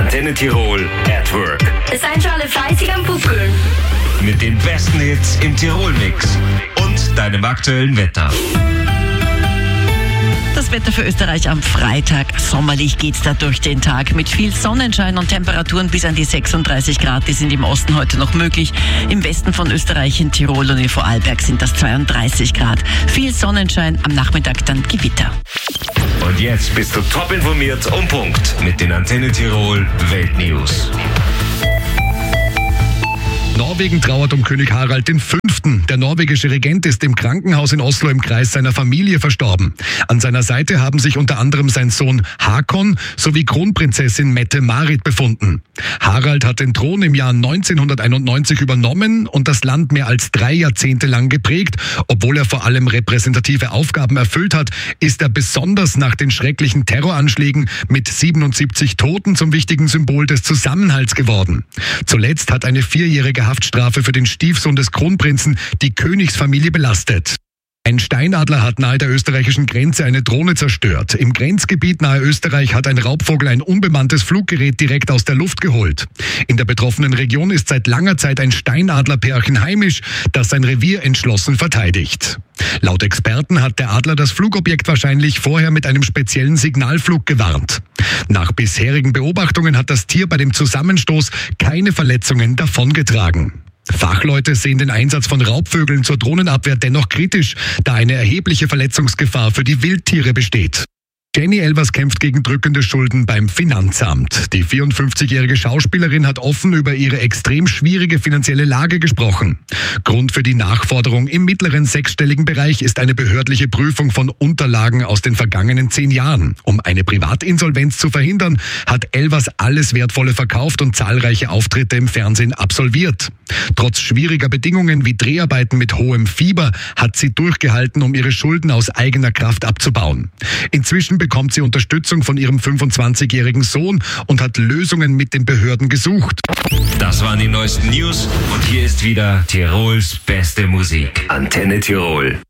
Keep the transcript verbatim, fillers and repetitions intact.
Antenne Tirol at Work. Seid schon alle fleißig am Pupkeln. Mit den besten Hits im Tirol-Mix und deinem aktuellen Wetter. Das Wetter für Österreich am Freitag. Sommerlich geht's da durch den Tag mit viel Sonnenschein und Temperaturen bis an die sechsunddreißig Grad. Die sind im Osten heute noch möglich. Im Westen von Österreich, in Tirol und in Vorarlberg sind das zweiunddreißig Grad. Viel Sonnenschein, am Nachmittag dann Gewitter. Und jetzt bist du top informiert um Punkt mit den Antenne Tirol Weltnews. Norwegen trauert um König Harald den Fünften. Der norwegische Regent ist im Krankenhaus in Oslo im Kreis seiner Familie verstorben. An seiner Seite haben sich unter anderem sein Sohn Hakon sowie Kronprinzessin Mette-Marit befunden. Harald hat den Thron im Jahr neunzehnhunderteinundneunzig übernommen und das Land mehr als drei Jahrzehnte lang geprägt. Obwohl er vor allem repräsentative Aufgaben erfüllt hat, ist er besonders nach den schrecklichen Terroranschlägen mit siebenundsiebzig Toten zum wichtigen Symbol des Zusammenhalts geworden. Zuletzt hat eine vierjährige Haftstrafe für den Stiefsohn des Kronprinzen die Königsfamilie belastet. Ein Steinadler hat nahe der österreichischen Grenze eine Drohne zerstört. Im Grenzgebiet nahe Österreich hat ein Raubvogel ein unbemanntes Fluggerät direkt aus der Luft geholt. In der betroffenen Region ist seit langer Zeit ein Steinadlerpärchen heimisch, das sein Revier entschlossen verteidigt. Laut Experten hat der Adler das Flugobjekt wahrscheinlich vorher mit einem speziellen Signalflug gewarnt. Nach bisherigen Beobachtungen hat das Tier bei dem Zusammenstoß keine Verletzungen davongetragen. Fachleute sehen den Einsatz von Raubvögeln zur Drohnenabwehr dennoch kritisch, da eine erhebliche Verletzungsgefahr für die Wildtiere besteht. Jenny Elvers kämpft gegen drückende Schulden beim Finanzamt. Die vierundfünfzigjährige Schauspielerin hat offen über ihre extrem schwierige finanzielle Lage gesprochen. Grund für die Nachforderung im mittleren sechsstelligen Bereich ist eine behördliche Prüfung von Unterlagen aus den vergangenen zehn Jahren. Um eine Privatinsolvenz zu verhindern, hat Elvers alles Wertvolle verkauft und zahlreiche Auftritte im Fernsehen absolviert. Trotz schwieriger Bedingungen wie Dreharbeiten mit hohem Fieber hat sie durchgehalten, um ihre Schulden aus eigener Kraft abzubauen. Inzwischen bekommt sie Unterstützung von ihrem fünfundzwanzigjährigen Sohn und hat Lösungen mit den Behörden gesucht. Das waren die neuesten News und hier ist wieder Tirols beste Musik. Antenne Tirol.